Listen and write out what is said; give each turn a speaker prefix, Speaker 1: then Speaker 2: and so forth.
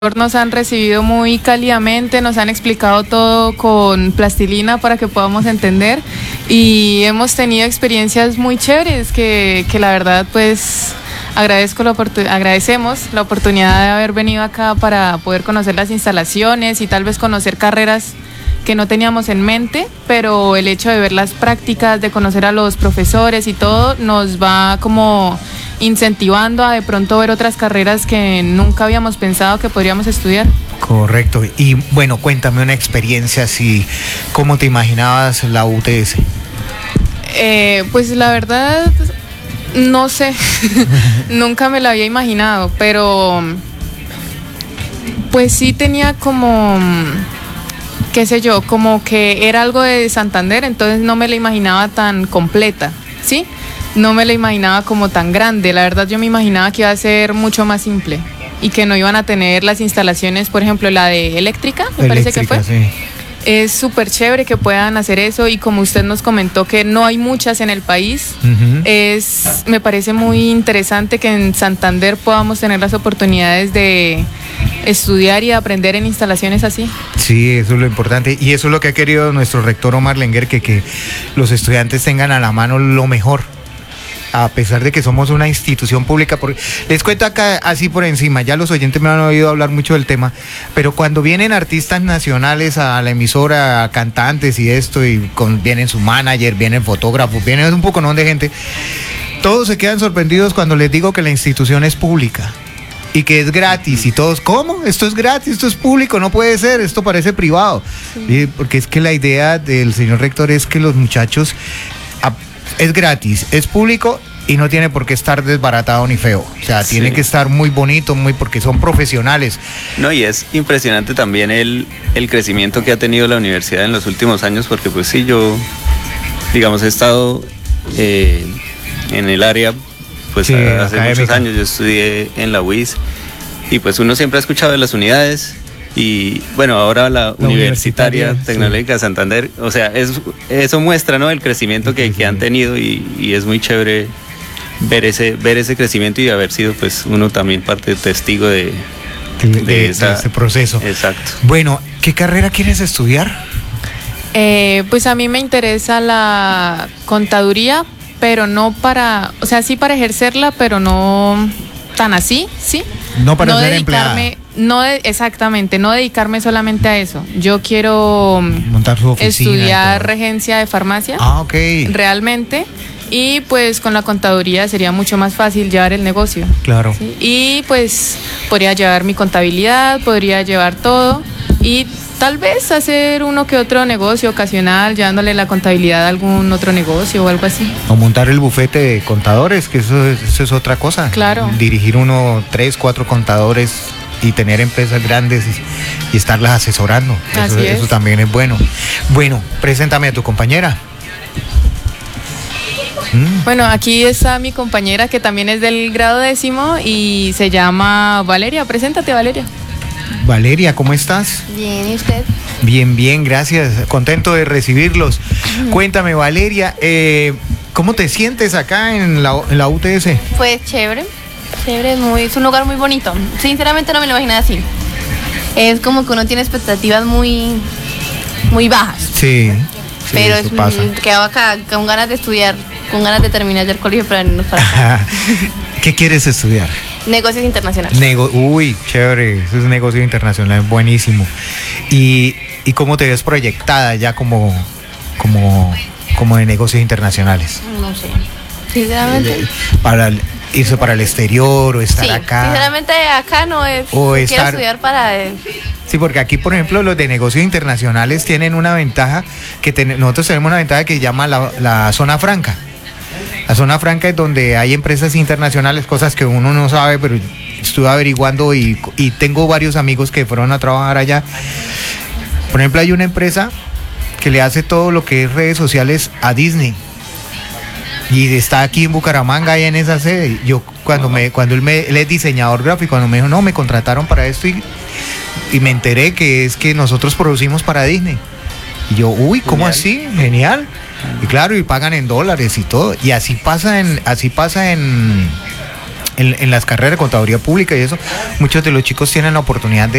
Speaker 1: Nos han recibido muy cálidamente, nos han explicado todo con plastilina para que podamos entender y hemos tenido experiencias muy chéveres que la verdad pues agradecemos la oportunidad de haber venido acá para poder conocer las instalaciones y tal vez conocer carreras que no teníamos en mente, pero el hecho de ver las prácticas, de conocer a los profesores y todo nos va como incentivando a de pronto ver otras carreras que nunca habíamos pensado que podríamos estudiar.
Speaker 2: Correcto. Y bueno, cuéntame una experiencia así, ¿cómo te imaginabas la UTS?
Speaker 1: Pues la verdad, no sé, nunca me la había imaginado, pero pues sí tenía como, qué sé yo, como que era algo de Santander, entonces no me la imaginaba tan completa, ¿sí? No me la imaginaba como tan grande, la verdad yo me imaginaba que iba a ser mucho más simple y que no iban a tener las instalaciones, por ejemplo la de eléctrica, me parece que fue.
Speaker 2: Sí.
Speaker 1: Es súper chévere que puedan hacer eso y como usted nos comentó que no hay muchas en el país, me parece muy interesante que en Santander podamos tener las oportunidades de estudiar y aprender en instalaciones así.
Speaker 2: Sí, eso es lo importante y eso es lo que ha querido nuestro rector Omar Lenguer, que los estudiantes tengan a la mano lo mejor. A pesar de que somos una institución pública, les cuento acá así por encima, ya los oyentes me han oído hablar mucho del tema, pero cuando vienen artistas nacionales a la emisora, cantantes y esto, y vienen su manager, vienen fotógrafos, vienen un poco de gente, todos se quedan sorprendidos cuando les digo que la institución es pública y que es gratis y todos, ¿cómo? Esto es gratis, esto es público, no puede ser, esto parece privado. Sí. Porque es que la idea del señor rector es que los muchachos... Es gratis, es público y no tiene por qué estar desbaratado ni feo. O sea, tiene que estar muy bonito, porque son profesionales.
Speaker 3: No, y es impresionante también el crecimiento que ha tenido la universidad en los últimos años, porque pues sí, yo, digamos, he estado en el área pues hace muchos años, yo estudié en la UIS y pues uno siempre ha escuchado de las unidades. Y bueno, ahora la Universitaria Tecnológica de Santander, o sea, eso muestra, ¿no?, el crecimiento que han tenido y es muy chévere ver ese crecimiento y haber sido pues uno también parte testigo de ese
Speaker 2: proceso.
Speaker 3: Exacto.
Speaker 2: Bueno, ¿qué carrera quieres estudiar?
Speaker 1: Pues a mí me interesa la contaduría, pero no para, o sea, sí para ejercerla, pero no tan así, ¿sí?
Speaker 2: No para ser empleada.
Speaker 1: Exactamente, no dedicarme solamente a eso. Yo quiero
Speaker 2: montar su oficina,
Speaker 1: estudiar regencia de farmacia.
Speaker 2: Ok.
Speaker 1: Realmente. Y pues con la contaduría sería mucho más fácil llevar el negocio.
Speaker 2: Claro.
Speaker 1: ¿Sí? Y pues podría llevar mi contabilidad, podría llevar todo y tal vez hacer uno que otro negocio ocasional, llevándole la contabilidad a algún otro negocio o algo así.
Speaker 2: O montar el bufete de contadores, que eso es otra cosa.
Speaker 1: Claro.
Speaker 2: Dirigir 3, 4 contadores y tener empresas grandes y estarlas asesorando. Eso también es bueno. Bueno, preséntame a tu compañera.
Speaker 1: Bueno, aquí está mi compañera que también es del grado 10º y se llama Valeria. Preséntate, Valeria.
Speaker 2: Valeria, ¿cómo estás?
Speaker 4: Bien, ¿y usted?
Speaker 2: Bien, bien, gracias. Contento de recibirlos. Cuéntame, Valeria, ¿cómo te sientes acá en la UTS?
Speaker 4: Pues chévere, es un lugar muy bonito. Sinceramente no me lo imaginé así. Es como que uno tiene expectativas muy bajas.
Speaker 2: Sí.
Speaker 4: Pero quedaba acá con ganas de estudiar, con ganas de terminar ya el colegio para irnos para acá.
Speaker 2: ¿Qué quieres estudiar?
Speaker 4: Negocios internacionales.
Speaker 2: Uy, chévere, eso es negocio internacional, buenísimo. ¿Y cómo te ves proyectada ya como de negocios internacionales?
Speaker 4: No sé, sinceramente.
Speaker 2: ¿Irse para el exterior o estar acá?
Speaker 4: Sinceramente acá no es.
Speaker 2: O
Speaker 4: quiero estudiar para...
Speaker 2: Sí, porque aquí, por ejemplo, los de negocios internacionales tienen una ventaja, nosotros tenemos una ventaja que se llama la zona franca. La zona franca es donde hay empresas internacionales, cosas que uno no sabe, pero estuve averiguando y tengo varios amigos que fueron a trabajar allá. Por ejemplo, hay una empresa que le hace todo lo que es redes sociales a Disney. Y está aquí en Bucaramanga, ahí en esa sede. Yo cuando él es diseñador gráfico, cuando me dijo, no, me contrataron para esto y me enteré que es que nosotros producimos para Disney. Y yo, uy, ¿cómo así? Genial. Y claro, y pagan en dólares y todo. Y así pasa en las carreras de contaduría pública y eso. Muchos de los chicos tienen la oportunidad de